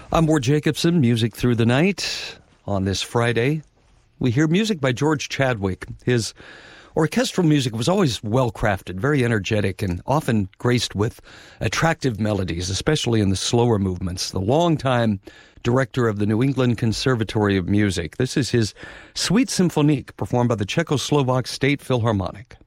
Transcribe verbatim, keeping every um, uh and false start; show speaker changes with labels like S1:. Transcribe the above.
S1: I'm Ward Jacobson, Music Through the Night. On this Friday, we hear music by George Chadwick. His orchestral music was always well-crafted, very energetic, and often graced with attractive melodies, especially in the slower movements. The longtime director of the New England Conservatory of Music. This is his Suite Symphonique, performed by the Czechoslovak State Philharmonic.